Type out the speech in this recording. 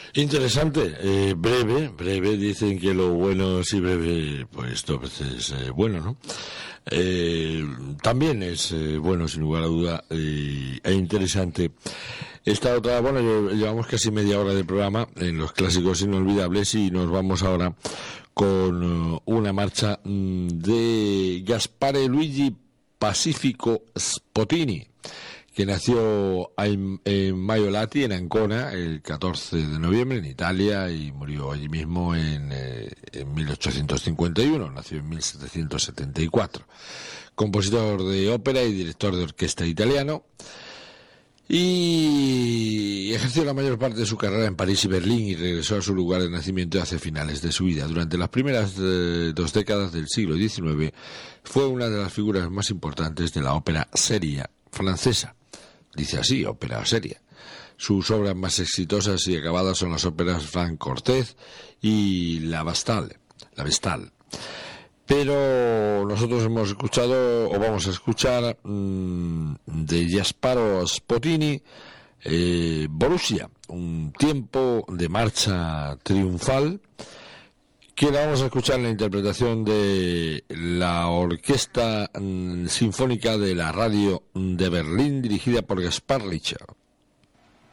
Interesante, breve, dicen que lo bueno si breve, pues dos veces bueno, ¿no? También es bueno, sin lugar a duda, e interesante. Esta otra, bueno, llevamos casi media hora de programa en los clásicos inolvidables y nos vamos ahora con una marcha de Gaspare Luigi Pacifico Spotini, que nació en Maiolati, en Ancona, el 14 de noviembre, en Italia, y murió allí mismo en 1851, nació en 1774. Compositor de ópera y director de orquesta italiano, y ejerció la mayor parte de su carrera en París y Berlín y regresó a su lugar de nacimiento hacia finales de su vida. Durante las primeras 2 décadas del siglo XIX fue una de las figuras más importantes de la ópera seria francesa. Dice así, ópera seria. Sus obras más exitosas y acabadas son las óperas Franc Cortez y La Vestale. Pero nosotros hemos escuchado, o vamos a escuchar, de Gasparo Spotini, Borussia, un tiempo de marcha triunfal, que la vamos a escuchar en la interpretación de la Orquesta Sinfónica de la Radio de Berlín, dirigida por Gaspar Richter.